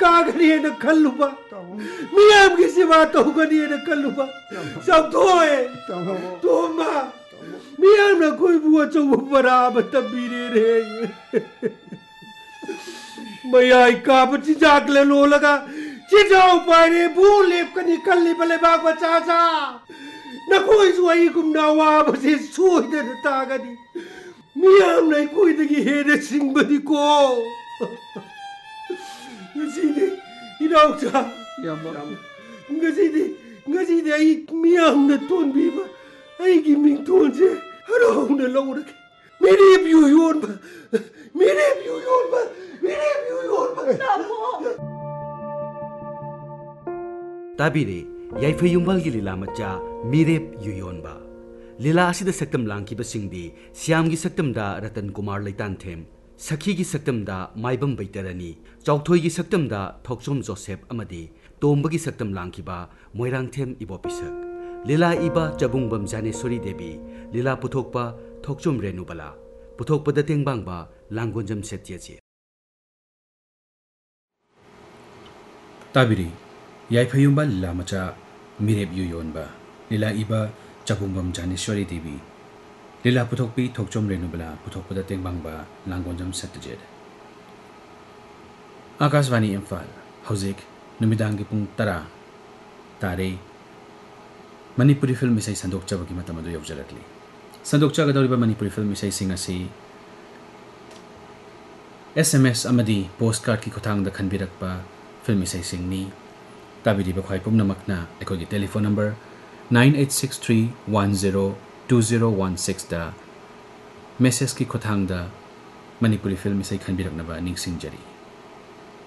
कागनी न खल्लुबा मियाम की सेवा तौगनी न खल्लुबा सब धोए तोमा मियाम न कोई बुआ चौ बराबर तबीरे रे मयाई का बची जागले लो लगा चिजाओ पारे भूलेप कनी कल्ली बले बाग बचाचा न कोई सुई गुमना वा बसे सोई दे तागनी मियाम नहीं कोई दगी हेरे सिंह बदी को ngazide inauta ngazide ai miam na ton biba ai gi ming ton je haro na lo rak mere biu yon ba tabire yaifai yumbal gi lila macha mirep yuyon ba lila asida saktam langki ba singdi siam gi saktam da ratan kumar laitan them sakhi gi saktam da maibam baitarani chauthoi gi saktam da thokchom joseph amadi tomba gi saktam langki ba moirang them ibo pisak lila iba chabungbam janeswari devi lila puthokpa thokchom renubala puthokpa da tengbang ba langgonjam setyeche tabiri yaifayumba lila macha mirep yuyonba lila iba chabungbam janeswari devi lila puthokpi thokchom renubala puthokpa da tengbang ba langgonjam setyeche Akasvani Imphal Hauzik Numidang ki pung tara tare Manipuri film isai sandok chaba ki matamadu yawjarakli sandok chaga dawriba Manipuri film isai singa si SMS amadi postcard ki khotang da khanbirakpa film isai singni tabiri ba khwai pumnamakna ekoi telephone number 9863102016 da message ki khotang da Manipuri film isai khanbirakna ba ningsingjari